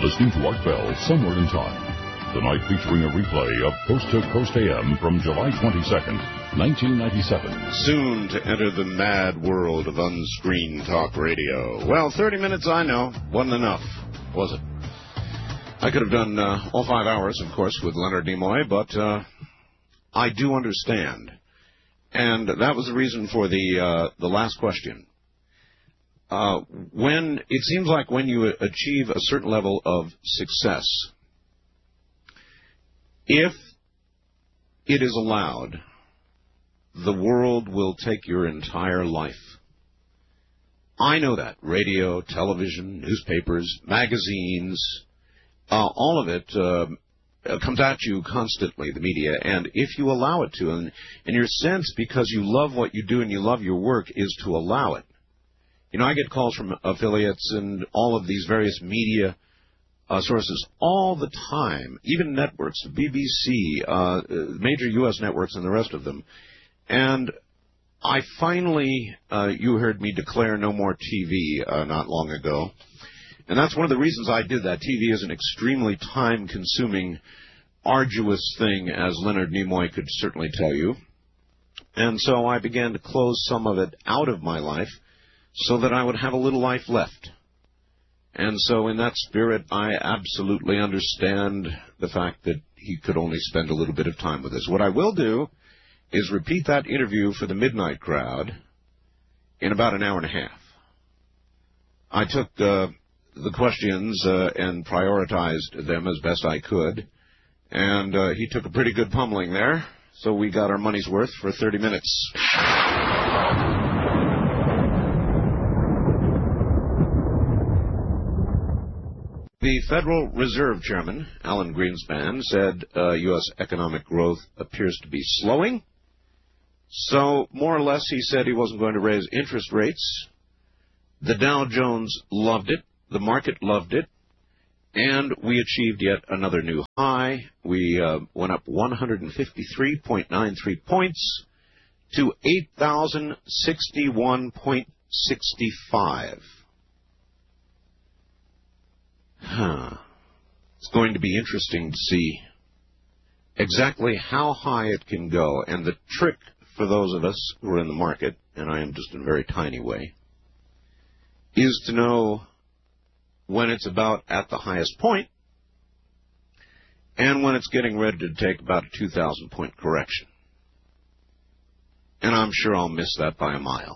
listening to Art Bell, Somewhere in Time. Tonight featuring a replay of Coast to Coast AM from July 22nd, 1997. Soon to enter the mad world of unscreened talk radio. Well, 30 minutes, I know, wasn't enough, was it? I could have done all 5 hours, of course, with Leonard Nimoy, but I do understand. And that was the reason for the last question. When it seems like when you achieve a certain level of success, if it is allowed, the world will take your entire life. I know that. Radio, television, newspapers, magazines, all of it comes at you constantly, the media. And if you allow it to, and your sense, because you love what you do and you love your work, is to allow it. You know, I get calls from affiliates and all of these various media sources all the time, even networks, the BBC, major U.S. networks and the rest of them. And I finally, you heard me declare no more TV not long ago. And that's one of the reasons I did that. TV is an extremely time-consuming, arduous thing, as Leonard Nimoy could certainly tell you. And so I began to close some of it out of my life so that I would have a little life left. And so in that spirit, I absolutely understand the fact that he could only spend a little bit of time with us. What I will do is repeat that interview for the midnight crowd in about an hour and a half. I took the questions and prioritized them as best I could, and he took a pretty good pummeling there, so we got our money's worth for 30 minutes. The Federal Reserve Chairman, Alan Greenspan, said U.S. economic growth appears to be slowing. So, more or less, he said he wasn't going to raise interest rates. The Dow Jones loved it. The market loved it. And we achieved yet another new high. We went up 153.93 points to 8,061.65. It's going to be interesting to see exactly how high it can go. And the trick for those of us who are in the market, and I am just in a very tiny way, is to know when it's about at the highest point and when it's getting ready to take about a 2,000-point correction. And I'm sure I'll miss that by a mile.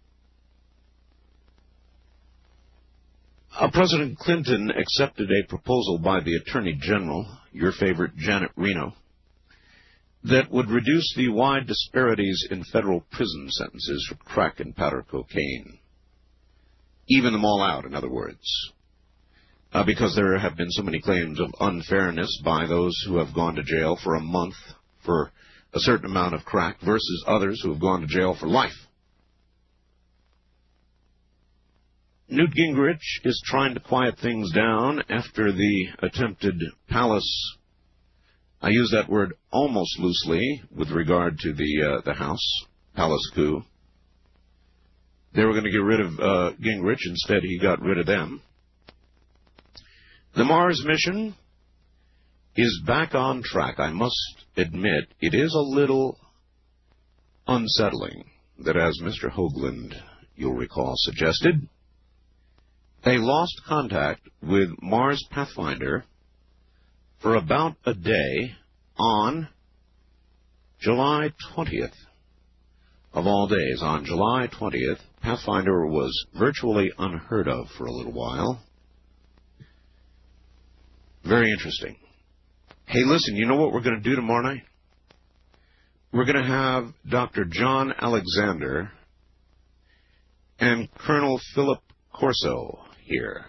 President Clinton accepted a proposal by the Attorney General, your favorite Janet Reno, that would reduce the wide disparities in federal prison sentences for crack and powder cocaine. Even them all out, in other words. Because there have been so many claims of unfairness by those who have gone to jail for a month for a certain amount of crack versus others who have gone to jail for life. Newt Gingrich is trying to quiet things down after the attempted palace. I use that word almost loosely with regard to the House palace coup. They were going to get rid of Gingrich. Instead, he got rid of them. The Mars mission is back on track. I must admit, it is a little unsettling that, as Mr. Hoagland, you'll recall, suggested, they lost contact with Mars Pathfinder for about a day on July 20th. Of all days, on July 20th, Pathfinder was virtually unheard of for a little while. Very interesting. Hey, listen, you know what we're going to do tomorrow night? We're going to have Dr. John Alexander and Colonel Philip Corso here.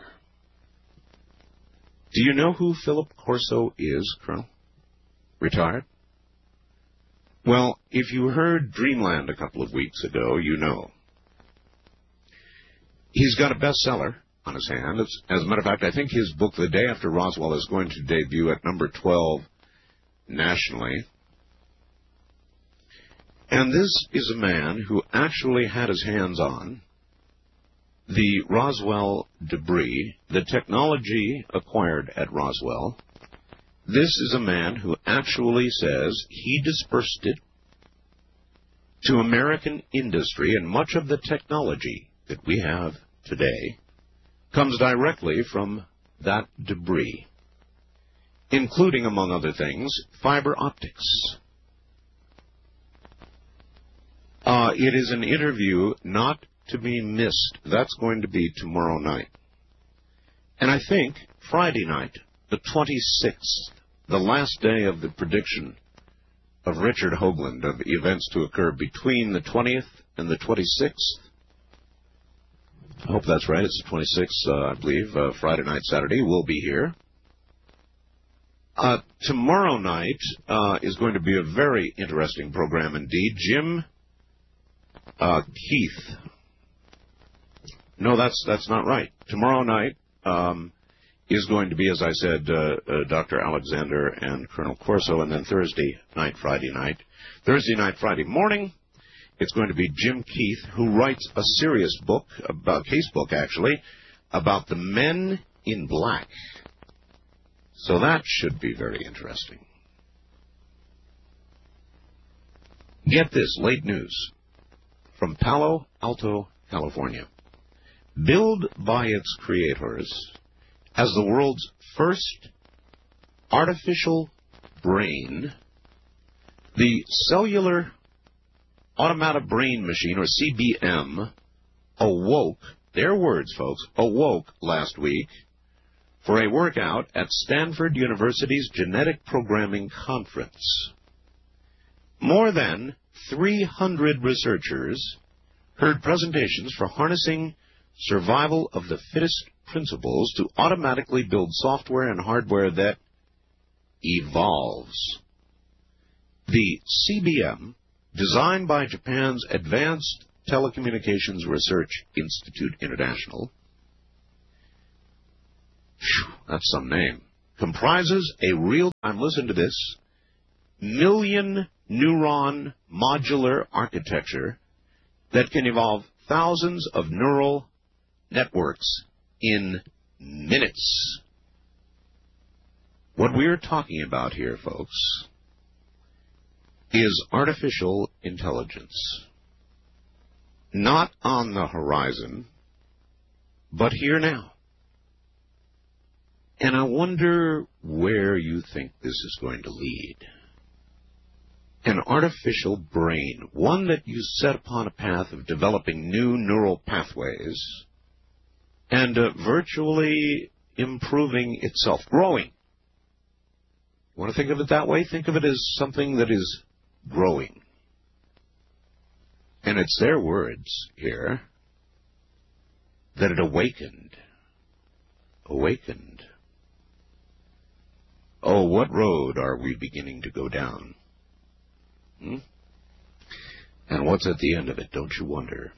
Do you know who Philip Corso is, Colonel? Retired? Well, if you heard Dreamland a couple of weeks ago, you know. He's got a bestseller on his hand. As a matter of fact, I think his book, The Day After Roswell, is going to debut at number 12 nationally. And this is a man who actually had his hands on the Roswell debris, the technology acquired at Roswell. This is a man who actually says he dispersed it to American industry, and much of the technology that we have today comes directly from that debris, including, among other things, fiber optics. It is an interview not to be missed. That's going to be tomorrow night. And I think Friday night, the 26th, the last day of the prediction of Richard Hoagland of events to occur between the 20th and the 26th. I hope that's right. It's the 26th, I believe. Friday night, Saturday, we'll be here. Tomorrow night is going to be a very interesting program indeed. Jim Keith. No, that's not right. Tomorrow night is going to be, as I said, Dr. Alexander and Colonel Corso, and then Thursday night, Friday morning, it's going to be Jim Keith, who writes a serious book, a case book actually, about the Men in Black. So that should be very interesting. Get this, late news from Palo Alto, California. Billed by its creators as the world's first artificial brain, the Cellular Automatic Brain Machine, or CBM, awoke, their words, folks, awoke last week for a workout at Stanford University's Genetic Programming Conference. More than 300 researchers heard presentations for harnessing survival of the fittest principles to automatically build software and hardware that evolves. The CBM, designed by Japan's Advanced Telecommunications Research Institute International, that's some name, comprises a real-time, listen to this, million neuron modular architecture that can evolve thousands of neural networks in minutes. What we're talking about here, folks, is artificial intelligence. Not on the horizon, but here now. And I wonder where you think this is going to lead. An artificial brain, one that you set upon a path of developing new neural pathways and virtually improving itself, growing. You want to think of it that way? Think of it as something that is growing. And it's their words here that it awakened. Awakened. Oh, what road are we beginning to go down? And what's at the end of it, don't you wonder?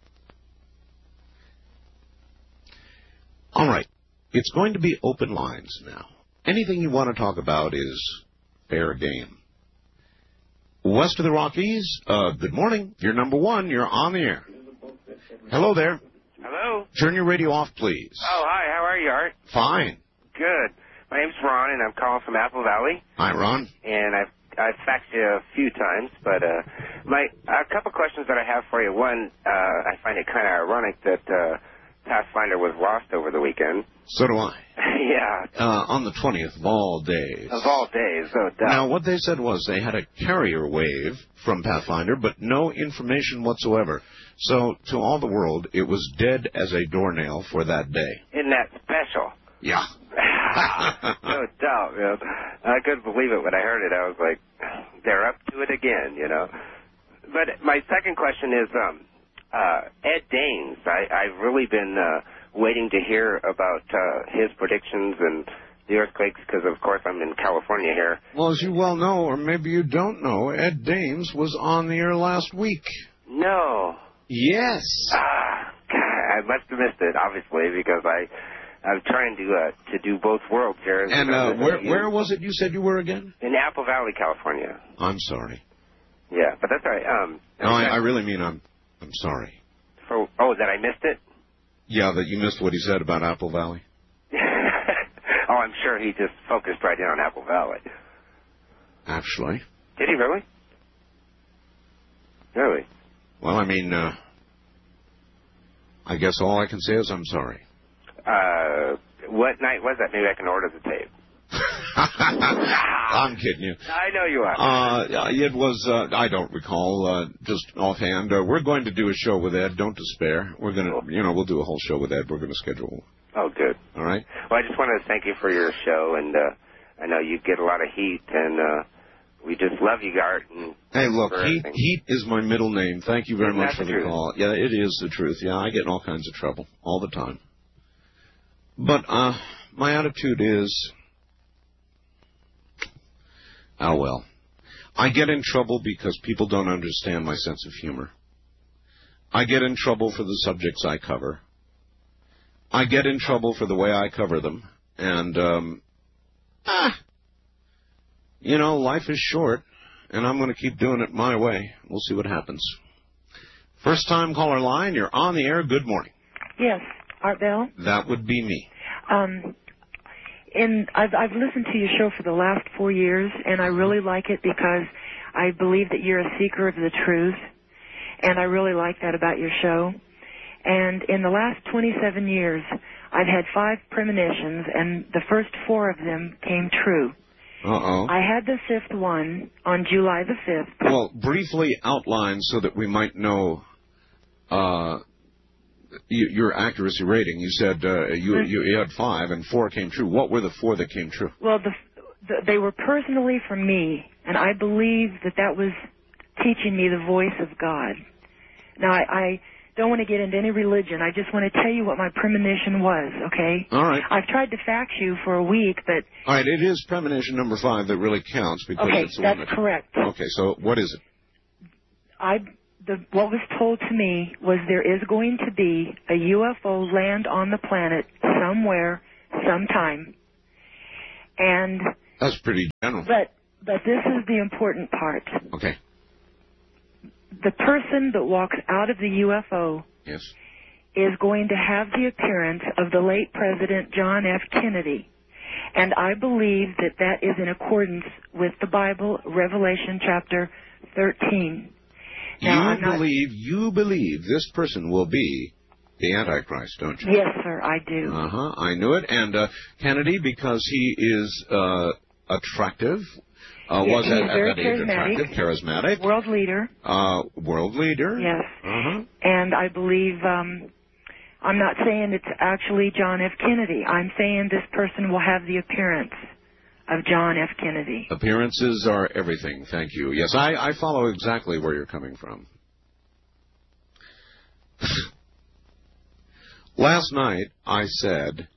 All right. It's going to be open lines now. Anything you want to talk about is fair game. West of the Rockies, good morning. You're number one. You're on the air. Hello there. Hello. Turn your radio off, please. Oh, hi. How are you, Art? Fine. Good. My name's Ron, and I'm calling from Apple Valley. Hi, Ron. And I've faxed you a few times, but a couple questions that I have for you. One, I find it kind of ironic that Pathfinder was lost over the weekend. So do I. Yeah. On the 20th of all days. Of all days, no doubt. Now, what they said was they had a carrier wave from Pathfinder, but no information whatsoever. So, to all the world, it was dead as a doornail for that day. Isn't that special? Yeah. No doubt, man. I couldn't believe it when I heard it. I was like, they're up to it again, you know. But my second question is, Ed Daines. I've really been waiting to hear about his predictions and the earthquakes because, of course, I'm in California here. Well, as you well know, or maybe you don't know, Ed Daines was on the air last week. No. Yes. I must have missed it, obviously, because I'm trying to do both worlds here. And where was it you said you were again? In Apple Valley, California. I'm sorry. Yeah, but that's all right. No, I really mean I'm sorry. That I missed it? Yeah, that you missed what he said about Apple Valley. Oh, I'm sure he just focused right in on Apple Valley. Actually. Did he really? Really? Well, I mean, I guess all I can say is I'm sorry. What night was that? Maybe I can order the tape. I'm kidding you. I know you are. It was, I don't recall, just offhand. We're going to do a show with Ed. Don't despair. We're going to, we'll do a whole show with Ed. We're going to schedule. Oh, good. All right? Well, I just wanted to thank you for your show, and I know you get a lot of heat, and we just love you, Gart. And hey, look, heat is my middle name. Thank you very much for the call. Yeah, it is the truth. Yeah, I get in all kinds of trouble all the time. But my attitude is, oh, well. I get in trouble because people don't understand my sense of humor. I get in trouble for the subjects I cover. I get in trouble for the way I cover them. And, life is short, and I'm going to keep doing it my way. We'll see what happens. First time caller line, you're on the air. Good morning. Yes, Art Bell? That would be me. And I've listened to your show for the last 4 years, and I really like it because I believe that you're a seeker of the truth, and I really like that about your show. And in the last 27 years, I've had 5 premonitions, and the first 4 of them came true. Uh-oh. I had the 5th one on July the 5th. Well, briefly outline so that we might know your accuracy rating. You said you had 5 and 4 came true. What were the 4 that came true? Well, they were personally for me, and I believe that was teaching me the voice of God. Now, I don't want to get into any religion. I just want to tell you what my premonition was, okay? All right. I've tried to fax you for a week, but... All right, it is premonition number 5 that really counts because it's the one that's correct. Okay, so what is it? What was told to me was there is going to be a UFO land on the planet somewhere, sometime. And... That's pretty general. But this is the important part. Okay. The person that walks out of the UFO yes. is going to have the appearance of the late President John F. Kennedy. And I believe that is in accordance with the Bible, Revelation chapter 13. Now, you believe this person will be the Antichrist, don't you? Yes, sir, I do. Uh-huh, I knew it. And Kennedy, because he is attractive... was at that age attractive, charismatic. World leader. World leader. Yes. Uh-huh. And I believe, I'm not saying it's actually John F. Kennedy. I'm saying this person will have the appearance of John F. Kennedy. Appearances are everything, thank you. Yes, I follow exactly where you're coming from. Last night, I said,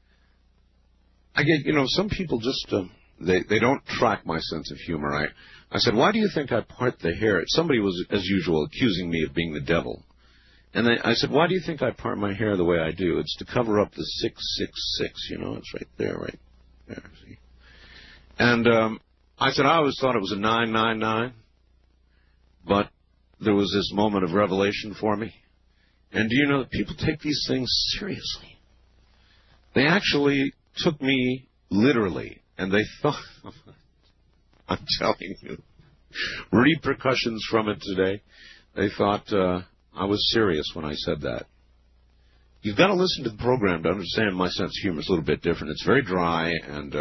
I get, some people just... They don't track my sense of humor. I said, why do you think I part the hair? Somebody was, as usual, accusing me of being the devil. And I said, why do you think I part my hair the way I do? It's to cover up the 666, it's right there, right there, see? And I said, I always thought it was a 999, but there was this moment of revelation for me. And do you know that people take these things seriously? They actually took me literally. And they thought, I'm telling you, repercussions from it today. They thought I was serious when I said that. You've got to listen to the program to understand my sense of humor. It's a little bit different. It's very dry, and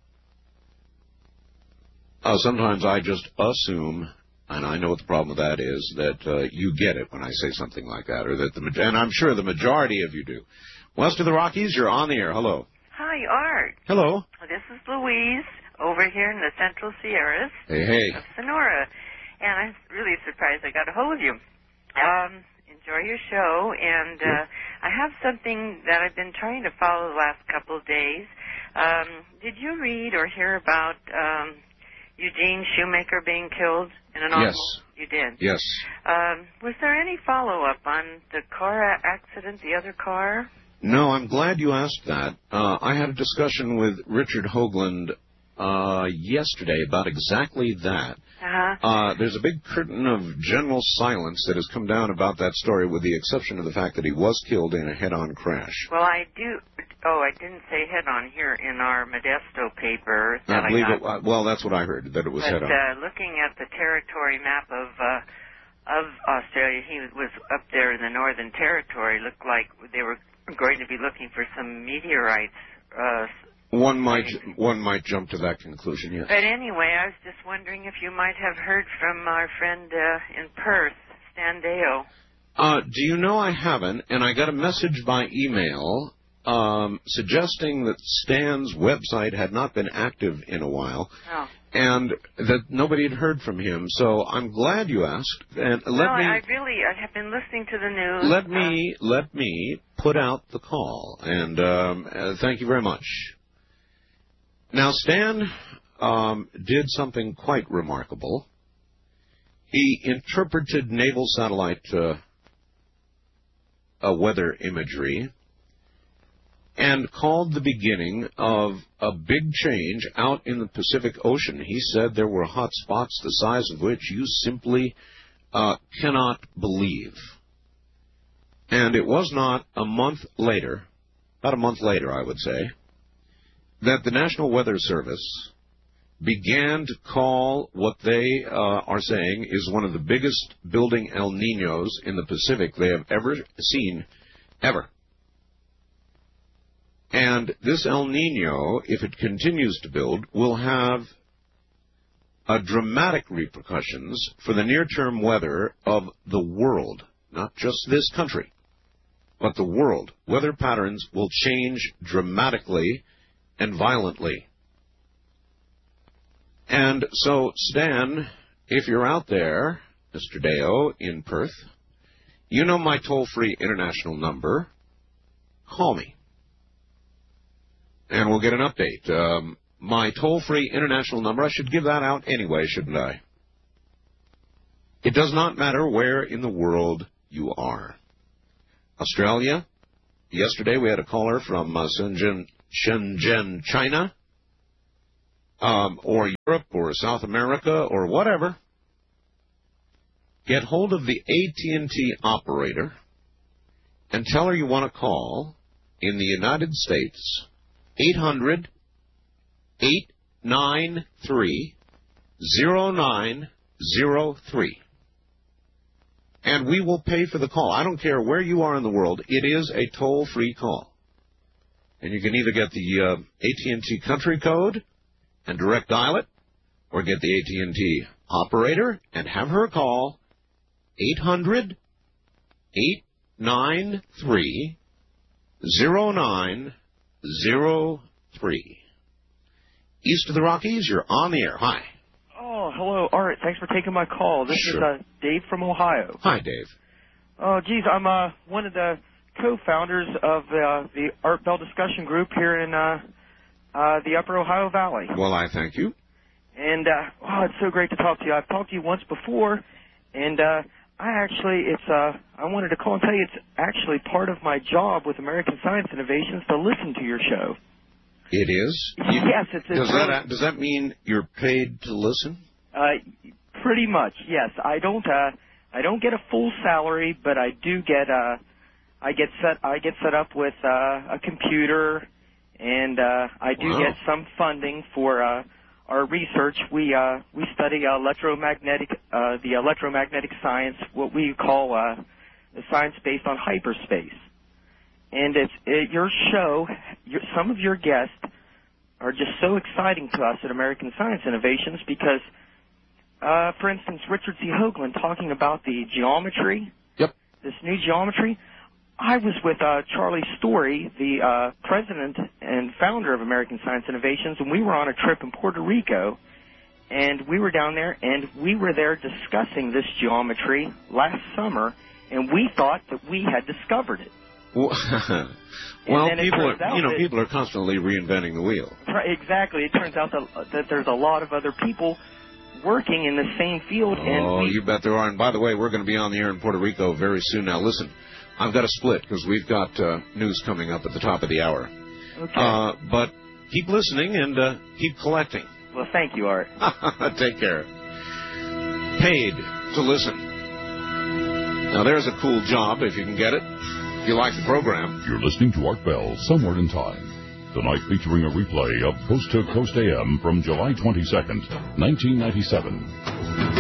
sometimes I just assume, and I know what the problem with that is, that you get it when I say something like that, or that and I'm sure the majority of you do. West of the Rockies, you're on the air. Hello. Hi, Art. Hello. This is Louise over here in the Central Sierras of Sonora. And I'm really surprised I got a hold of you. Enjoy your show. And I have something that I've been trying to follow the last couple of days. Did you read or hear about Eugene Shoemaker being killed in an automobile? Yes. You did? Yes. Was there any follow-up on the car accident, the other car? No, I'm glad you asked that. I had a discussion with Richard Hoagland yesterday about exactly that. There's a big curtain of general silence that has come down about that story, with the exception of the fact that he was killed in a head-on crash. Well, I didn't say head-on here in our Modesto paper. I believe it. Well, that's what I heard, that it was head-on. But looking at the territory map of Australia, he was up there in the Northern Territory. Looked like they were going to be looking for some meteorites. One might jump to that conclusion, yes. But anyway, I was just wondering if you might have heard from our friend in Perth, Stan Deyo. Do you know I haven't, and I got a message by email suggesting that Stan's website had not been active in a while, and that nobody had heard from him. So I'm glad you asked. And I have been listening to the news. Let me put out the call, and thank you very much. Now, Stan did something quite remarkable. He interpreted naval satellite weather imagery and called the beginning of a big change out in the Pacific Ocean. He said there were hot spots the size of which you simply cannot believe. And it was not about a month later, I would say, that the National Weather Service began to call what they are saying is one of the biggest building El Niños in the Pacific they have ever seen, ever. And this El Niño, if it continues to build, will have dramatic repercussions for the near-term weather of the world, not just this country, but the world. Weather patterns will change dramatically and violently. And so, Stan, if you're out there, Mr. Deyo in Perth, you know my toll-free international number. Call me, and we'll get an update. My toll-free international number, I should give that out anyway, shouldn't I? It does not matter where in the world you are. Australia, yesterday we had a caller from Shenzhen, China, or Europe, or South America, or whatever. Get hold of the AT&T operator and tell her you want to call in the United States, 800-893-0903. And we will pay for the call. I don't care where you are in the world. It is a toll-free call. And you can either get the AT&T country code and direct dial it, or get the AT&T operator and have her call 800-893-0903. East of the Rockies, you're on the air. Hi. Oh, hello, Art. Thanks for taking my call. This is Dave from Ohio. Hi, Dave. Oh, geez, I'm one of the co-founders of the Art Bell discussion group here in the Upper Ohio Valley. Well, I thank you. And it's so great to talk to you. I've talked to you once before, and I wanted to call and tell you it's actually part of my job with American Science Innovations to listen to your show. It is? Yes. Does that mean you're paid to listen? Pretty much, yes. I don't get a full salary, but I do get I get set up with a computer, and I do get some funding for our research. We study the electromagnetic science, what we call the science based on hyperspace. And your show, some of your guests are just so exciting to us at American Science Innovations because, for instance, Richard C. Hoagland talking about the geometry, this new geometry. I was with Charlie Story, the president and founder of American Science Innovations, and we were on a trip in Puerto Rico, and we were down there, and we were there discussing this geometry last summer, and we thought that we had discovered it. Well, people are constantly reinventing the wheel. Right, exactly. It turns out that there's a lot of other people working in the same field. You bet there are. And by the way, we're going to be on the air in Puerto Rico very soon. Now, listen, I've got to split because we've got news coming up at the top of the hour. Okay. But keep listening and keep collecting. Well, thank you, Art. Take care. paid to listen. Now, there's a cool job if you can get it, if you like the program. You're listening to Art Bell, Somewhere in Time. Tonight featuring a replay of Coast to Coast AM from July 22nd, 1997.